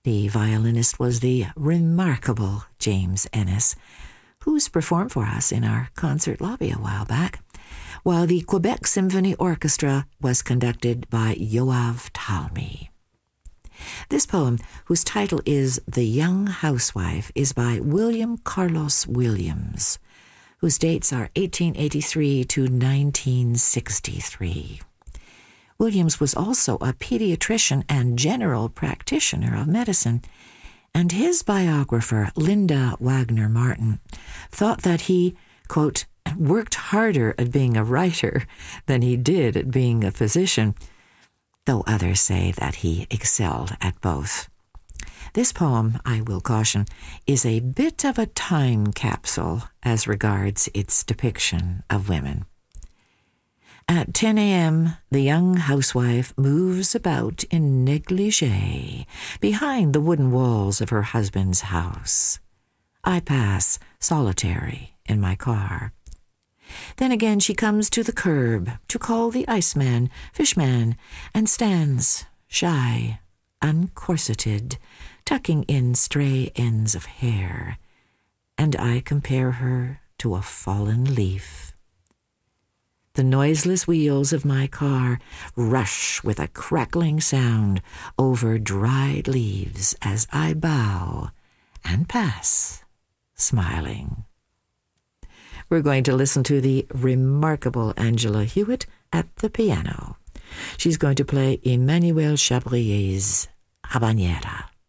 The violinist was the remarkable James Ennis, who's performed for us in our concert lobby a while back, while the Quebec Symphony Orchestra was conducted by Yoav Talmy. This poem, whose title is The Young Housewife, is by William Carlos Williams, whose dates are 1883 to 1963. Williams was also a pediatrician and general practitioner of medicine, and his biographer, Linda Wagner Martin, thought that he, quote, worked harder at being a writer than he did at being a physician, though others say that he excelled at both. This poem, I will caution, is a bit of a time capsule as regards its depiction of women. At 10 a.m., the young housewife moves about in negligee behind the wooden walls of her husband's house. I pass solitary in my car. Then again she comes to the curb to call the iceman, fishman, and stands, shy, uncorseted, tucking in stray ends of hair, and I compare her to a fallen leaf. The noiseless wheels of my car rush with a crackling sound over dried leaves as I bow and pass, smiling. We're going to listen to the remarkable Angela Hewitt at the piano. She's going to play Emmanuel Chabrier's Habanera.